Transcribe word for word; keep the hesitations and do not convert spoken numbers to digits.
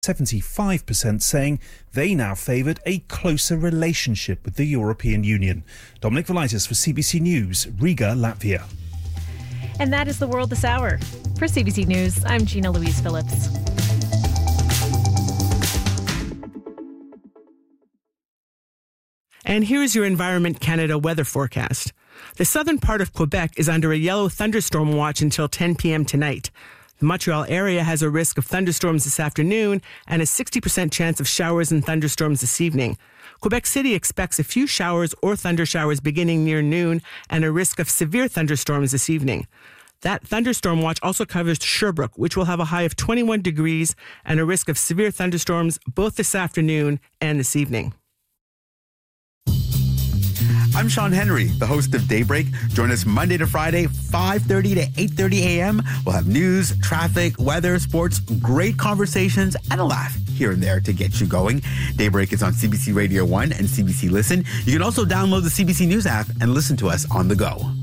seventy-five percent saying they now favoured a closer relationship with the European Union. Dominic Velitis for C B C News, Riga, Latvia. And that is the world this hour. For C B C News, I'm Gina Louise Phillips. And here's your Environment Canada weather forecast. The southern part of Quebec is under a yellow thunderstorm watch until ten p.m. tonight. The Montreal area has a risk of thunderstorms this afternoon and a sixty percent chance of showers and thunderstorms this evening. Quebec City expects a few showers or thunder showers beginning near noon and a risk of severe thunderstorms this evening. That thunderstorm watch also covers Sherbrooke, which will have a high of twenty-one degrees and a risk of severe thunderstorms both this afternoon and this evening. I'm Sean Henry, the host of Daybreak. Join us Monday to Friday, five thirty to eight thirty a.m. We'll have news, traffic, weather, sports, great conversations, and a laugh here and there to get you going. Daybreak is on C B C Radio one and C B C Listen. You can also download the C B C News app and listen to us on the go.